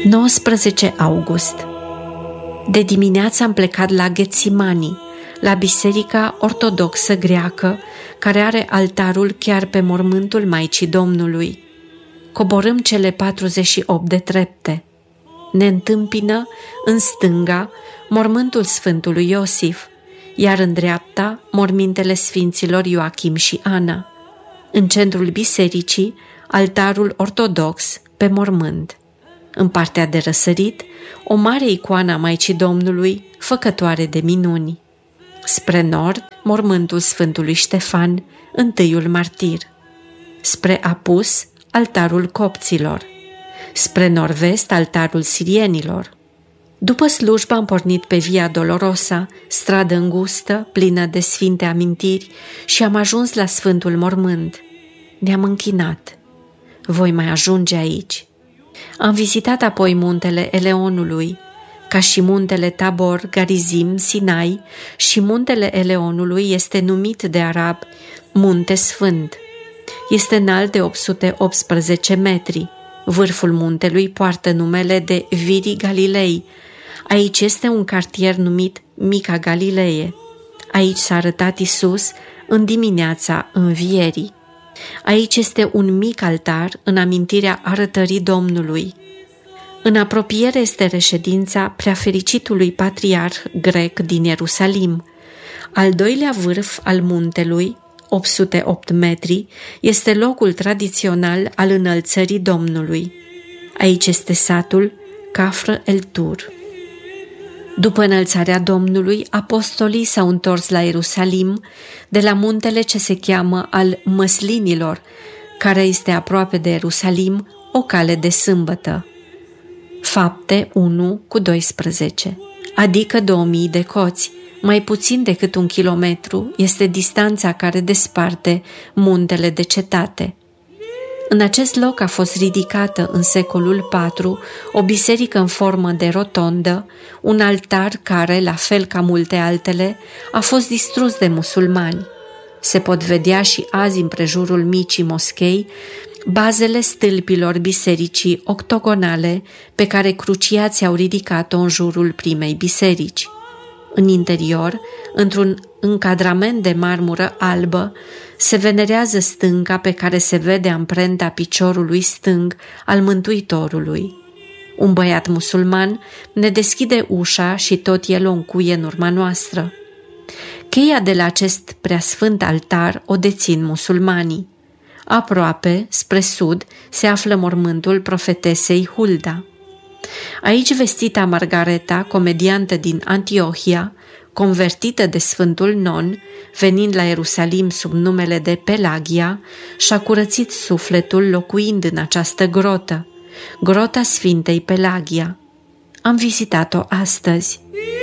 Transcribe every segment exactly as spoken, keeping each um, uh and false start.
nouăsprezece august. De dimineață am plecat la Ghetsimani, la biserica ortodoxă greacă, care are altarul chiar pe mormântul Maicii Domnului. Coborâm cele patruzeci și opt de trepte. Ne întâmpină în stânga mormântul Sfântului Iosif, iar în dreapta mormintele Sfinților Ioachim și Ana. În centrul bisericii, altarul ortodox pe mormânt. În partea de răsărit, o mare icoană a Maicii Domnului, făcătoare de minuni. Spre nord, mormântul Sfântului Ștefan, întâiul martir. Spre apus, altarul copților. Spre nord-vest, altarul sirienilor. După slujbă am pornit pe Via Dolorosa, stradă îngustă, plină de sfinte amintiri, și am ajuns la Sfântul Mormânt. Ne-am închinat. Voi mai ajunge aici. Am vizitat apoi muntele Eleonului, ca și muntele Tabor, Garizim, Sinai, și muntele Eleonului este numit de arab Munte Sfânt. Este înalt de opt sute optsprezece metri. Vârful muntelui poartă numele de Virii Galilei. Aici este un cartier numit Mica Galilee. Aici s-a arătat Iisus în dimineața învierii. Aici este un mic altar în amintirea arătării Domnului. În apropiere este reședința preafericitului patriarh grec din Ierusalim. Al doilea vârf al muntelui, opt sute opt metri, este locul tradițional al înălțării Domnului. Aici este satul Cafr el Tur. După înălțarea Domnului, apostolii s-au întors la Ierusalim de la muntele ce se cheamă al Măslinilor, care este aproape de Ierusalim, o cale de sâmbătă. Fapte unu cu doisprezece, adică două mii de coți, mai puțin decât un kilometru este distanța care desparte muntele de cetate. În acest loc a fost ridicată în secolul patru o biserică în formă de rotondă, un altar care, la fel ca multe altele, a fost distrus de musulmani. Se pot vedea și azi împrejurul micii moschei bazele stâlpilor bisericii octogonale pe care cruciații au ridicat-o în jurul primei biserici. În interior, într-un încadrament de marmură albă, se venerează stânca pe care se vede amprenta piciorului stâng al Mântuitorului. Un băiat musulman ne deschide ușa și tot el o încuie în urma noastră. Cheia de la acest preasfânt altar o dețin musulmanii. Aproape, spre sud, se află mormântul profetesei Hulda. Aici vestita Margareta, comediantă din Antiohia, convertită de Sfântul Non, venind la Ierusalim sub numele de Pelagia, și-a curățit sufletul locuind în această grotă, grota Sfintei Pelagia. Am vizitat-o astăzi.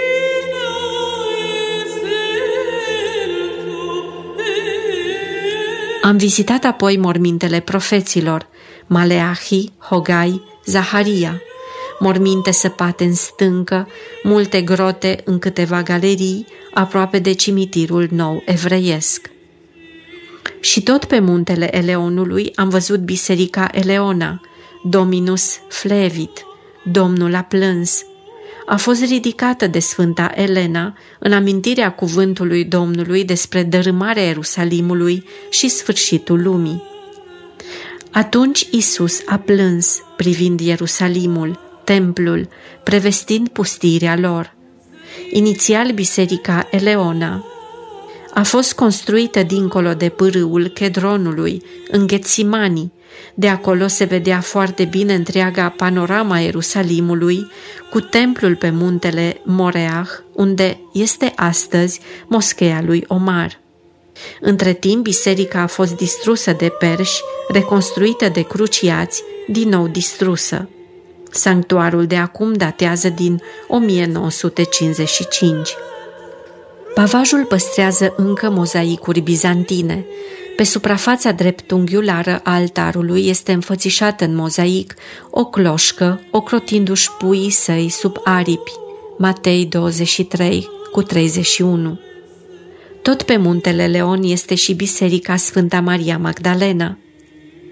Am vizitat apoi mormintele profeților, Maleahi, Hogai, Zaharia, morminte săpate în stâncă, multe grote în câteva galerii, aproape de cimitirul nou evreiesc. Și tot pe muntele Eleonului am văzut biserica Eleona, Dominus Flevit, Domnul a plâns. A fost ridicată de Sfânta Elena în amintirea cuvântului Domnului despre dărâmarea Ierusalimului și sfârșitul lumii. Atunci Iisus a plâns privind Ierusalimul, templul, prevestind pustirea lor. Inițial biserica Eleona a fost construită dincolo de pârâul Chedronului, în Ghetsimani. De acolo se vedea foarte bine întreaga panorama Ierusalimului, cu templul pe muntele Moreah, unde este astăzi moscheea lui Omar. Între timp, biserica a fost distrusă de perși, reconstruită de cruciați, din nou distrusă. Sanctuarul de acum datează din o mie nouă sute cincizeci și cinci. Pavajul păstrează încă mozaicuri bizantine. Pe suprafața dreptunghiulară a altarului este înfățișată în mozaic o cloșcă, ocrotindu-și puii săi sub aripi. Matei douăzeci și trei cu treizeci și unu. Tot pe muntele Leon este și biserica Sfânta Maria Magdalena.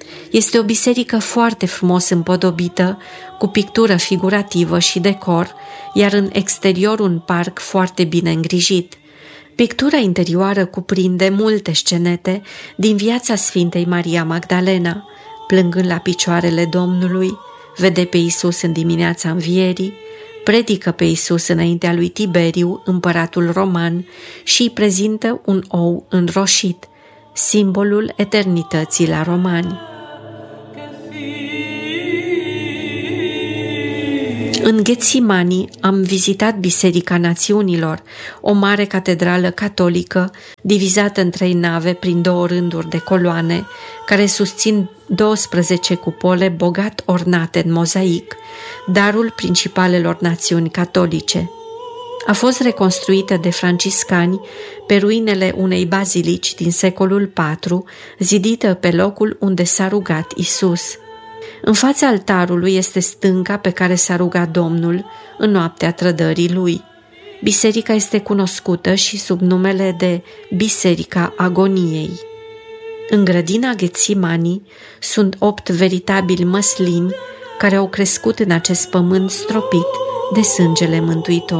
Este o biserică foarte frumos împodobită, cu pictură figurativă și decor, iar în exterior un parc foarte bine îngrijit. Pictura interioară cuprinde multe scenete din viața Sfintei Maria Magdalena, plângând la picioarele Domnului, vede pe Iisus în dimineața învierii, predică pe Iisus înaintea lui Tiberiu, împăratul roman, și îi prezintă un ou înroșit, simbolul eternității la romani. În Ghețimani am vizitat Biserica Națiunilor, o mare catedrală catolică divizată în trei nave prin două rânduri de coloane, care susțin douăsprezece cupole bogat ornate în mozaic, darul principalelor națiuni catolice. A fost reconstruită de franciscani pe ruinele unei bazilici din secolul patru, zidită pe locul unde s-a rugat Isus. În fața altarului este stânca pe care s-a rugat Domnul în noaptea trădării lui. Biserica este cunoscută și sub numele de Biserica Agoniei. În grădina Ghețimani sunt opt veritabili măslini care au crescut în acest pământ stropit de sângele Mântuitorului.